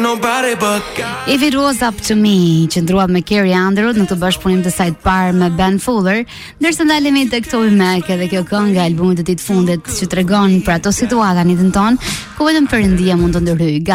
nobody but If It Was Up To Me, që ndrua me Carrie Underwood në këtë bashkëpunim të saj të parë me Ben Fuller, ndërsa ndalemi tek Toby Mac edhe kjo këngë albumit të tij të fundit që tregon për ato situata në jetën tonë ku vetëm Perëndia mund të ndërhyjë.